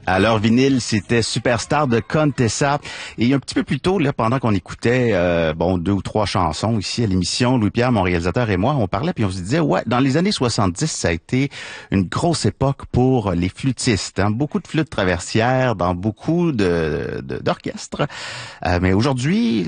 Alors, vinyle, c'était Superstar de Contessa. Et un petit peu plus tôt, là, pendant qu'on écoutait, 2 ou 3 chansons ici à l'émission, Louis-Pierre, mon réalisateur et moi, on parlait puis on se disait, ouais, dans les années 70, ça a été une grosse époque pour les flûtistes. Hein? Beaucoup de flûtes traversières dans beaucoup d'orchestres. Mais aujourd'hui,